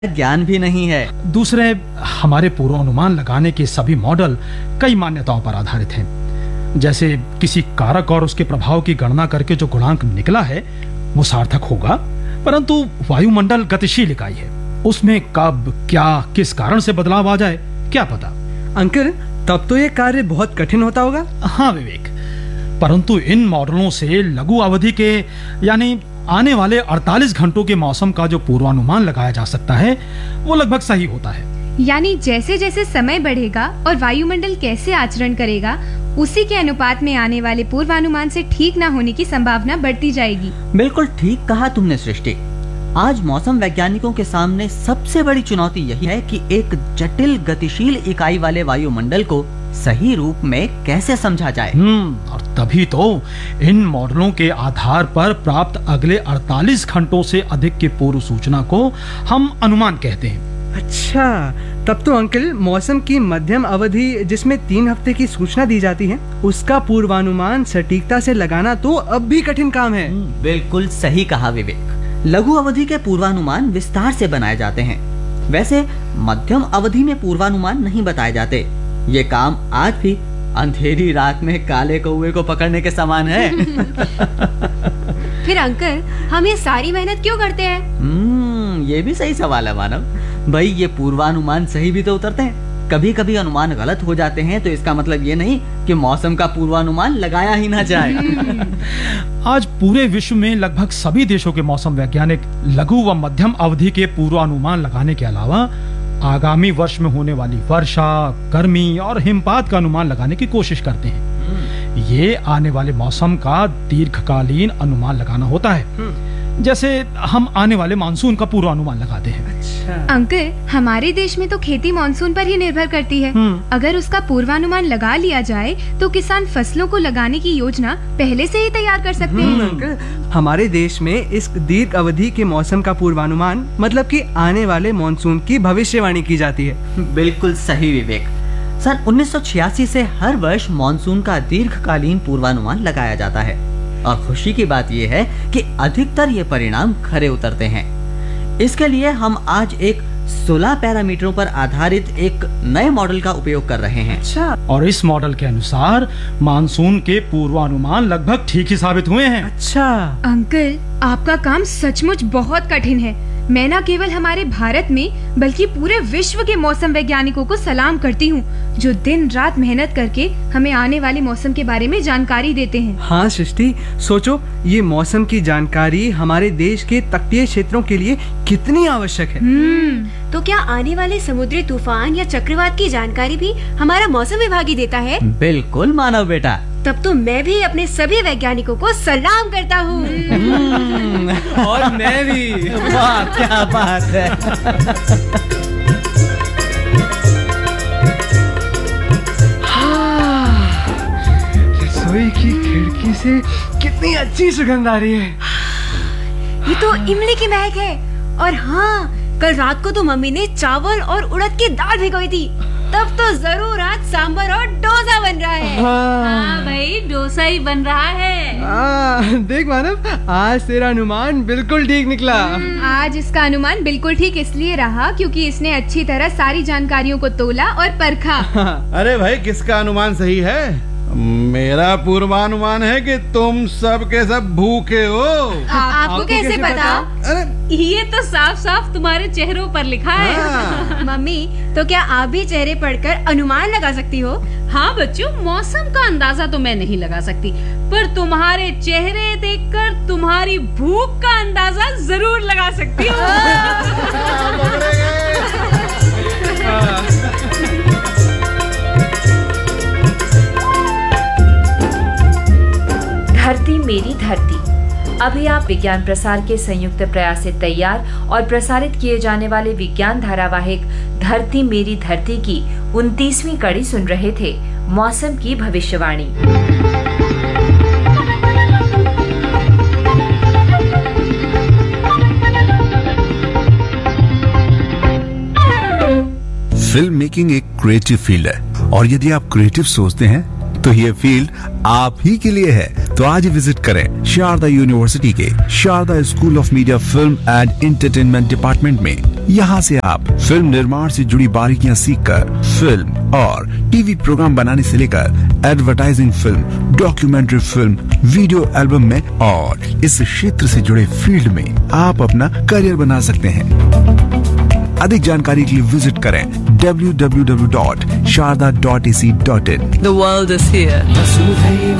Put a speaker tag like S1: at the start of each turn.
S1: ज्ञान भी नहीं है।
S2: दूसरे, हमारे पूर्वानुमान लगाने के सभी मॉडल कई मान्यताओं पर आधारित हैं। जैसे किसी कारक और उसके प्रभाव की गणना करके जो गुणांक निकला है वो सार्थक होगा, परंतु वायुमंडल गतिशील इकाई है, उसमें कब क्या किस कारण से बदलाव आ जाए क्या पता।
S3: अंकल, तब तो ये कार्य बहुत कठिन होता होगा।
S2: हाँ विवेक, परंतु इन मॉडलों से लघु अवधि के यानी आने वाले 48 घंटों के मौसम का जो पूर्वानुमान लगाया जा सकता है वो लगभग सही होता है।
S4: यानी जैसे जैसे समय बढ़ेगा और वायुमंडल कैसे आचरण करेगा, उसी के अनुपात में आने वाले पूर्वानुमान से ठीक न होने की संभावना बढ़ती जाएगी।
S1: बिल्कुल ठीक कहा तुमने सृष्टि। आज मौसम वैज्ञानिकों के सामने सबसे बड़ी चुनौती यही है कि एक जटिल गतिशील इकाई वाले वायुमंडल को सही रूप में कैसे समझा जाए।
S2: और तभी तो इन मॉडलों के आधार पर प्राप्त अगले 48 घंटों से अधिक की पूर्व सूचना को हम अनुमान कहते हैं।
S3: अच्छा, तब तो अंकल मौसम की मध्यम अवधि जिसमें 3 हफ्ते की सूचना दी जाती है, उसका पूर्वानुमान सटीकता से लगाना तो अब भी कठिन काम है।
S1: बिल्कुल सही कहा विवेक। लघु अवधि के पूर्वानुमान विस्तार से बनाए जाते हैं, वैसे मध्यम अवधि में पूर्वानुमान नहीं बताए जाते। ये काम आज भी अंधेरी रात में काले कौवे को पकड़ने के समान है।
S4: फिर अंकल, हम ये सारी मेहनत क्यों करते हैं?
S1: ये भी सही सवाल है मानव। भाई, ये पूर्वानुमान सही भी तो उतरते हैं, कभी कभी अनुमान गलत हो जाते हैं, तो इसका मतलब ये नहीं कि मौसम का पूर्वानुमान लगाया ही ना जाए।
S2: आज पूरे विश्व में लगभग सभी देशों के मौसम वैज्ञानिक लघु व मध्यम अवधि के पूर्वानुमान लगाने के अलावा आगामी वर्ष में होने वाली वर्षा, गर्मी और हिमपात का अनुमान लगाने की कोशिश करते हैं। ये आने वाले मौसम का दीर्घकालीन अनुमान लगाना होता है, जैसे हम आने वाले मानसून का पूर्वानुमान लगाते हैं।
S3: अच्छा।
S4: अंकल, हमारे देश में तो खेती मानसून पर ही निर्भर करती है। अगर उसका पूर्वानुमान लगा लिया जाए तो किसान फसलों को लगाने की योजना पहले से ही तैयार कर सकते हैं।
S3: अंकल, हमारे देश में इस दीर्घ अवधि के मौसम का पूर्वानुमान मतलब कि आने वाले मानसून की भविष्यवाणी की जाती है।
S1: बिल्कुल सही विवेक। सन 1986 से हर वर्ष मानसून का दीर्घकालीन पूर्वानुमान लगाया जाता है, और खुशी की बात यह है कि अधिकतर ये परिणाम खरे उतरते हैं। इसके लिए हम आज एक 16 पैरामीटरों पर आधारित एक नए मॉडल का उपयोग कर रहे हैं।
S3: अच्छा।
S2: और इस मॉडल के अनुसार मानसून के पूर्वानुमान लगभग ठीक ही साबित हुए हैं।
S3: अच्छा।
S4: अंकल, आपका काम सचमुच बहुत कठिन है। मैं न केवल हमारे भारत में बल्कि पूरे विश्व के मौसम वैज्ञानिकों को सलाम करती हूँ, जो दिन रात मेहनत करके हमें आने वाले मौसम के बारे में जानकारी देते हैं।
S3: हाँ सृष्टि, सोचो ये मौसम की जानकारी हमारे देश के तटीय क्षेत्रों के लिए कितनी आवश्यक है।
S5: तो क्या आने वाले समुद्री तूफान या चक्रवात की जानकारी भी हमारा मौसम विभाग ही देता है?
S1: बिल्कुल मानव बेटा।
S5: तब तो मैं भी अपने सभी वैज्ञानिकों को सलाम करता हूँ।
S3: और मैं भी।
S1: वाह, क्या बात है।
S3: रसोई की खिड़की से कितनी अच्छी सुगंध आ रही है।
S5: ये तो इमली की महक है। और हाँ, कल रात को तो मम्मी ने चावल और उड़द की दाल भिगोई थी, तब तो जरूर आज सांभर और डोसा बन रहा है।
S6: हाँ भाई, डोसा ही बन रहा है।
S3: देख मानव, आज तेरा अनुमान बिल्कुल ठीक निकला।
S4: आज इसका अनुमान बिल्कुल ठीक इसलिए रहा क्योंकि इसने अच्छी तरह सारी जानकारियों को तोला और परखा।
S7: अरे भाई, किसका अनुमान सही है? मेरा पूर्वानुमान है कि तुम सब के सब भूखे हो।
S5: आपको कैसे पता?
S7: अरे
S6: ये तो साफ साफ तुम्हारे चेहरों पर लिखा है।
S5: मम्मी, तो क्या आप भी चेहरे पढ़कर अनुमान लगा सकती हो?
S6: हाँ बच्चों, मौसम का अंदाजा तो मैं नहीं लगा सकती, पर तुम्हारे चेहरे देखकर तुम्हारी भूख का अंदाजा जरूर लगा सकती हूँ।
S8: धरती मेरी धरती। अभी आप विज्ञान प्रसार के संयुक्त प्रयास से तैयार और प्रसारित किए जाने वाले विज्ञान धारावाहिक धरती मेरी धरती की 29वीं कड़ी सुन रहे थे, मौसम की भविष्यवाणी।
S9: फिल्म मेकिंग एक क्रिएटिव फील्ड है, और यदि आप क्रिएटिव सोचते हैं तो ये फील्ड आप ही के लिए है। तो आज ही विजिट करें शारदा यूनिवर्सिटी के Sharda school of media, film and entertainment department में। यहाँ से आप फिल्म निर्माण से जुड़ी बारीकियां सीखकर फिल्म और टीवी प्रोग्राम बनाने से लेकर advertising film, documentary film, video album में और इस क्षेत्र से जुड़े फील्ड में आप अपना करियर बना सकते हैं। अधिक जानकारी के लिए विजिट करें www.sharda.ac.in।
S10: The world is here.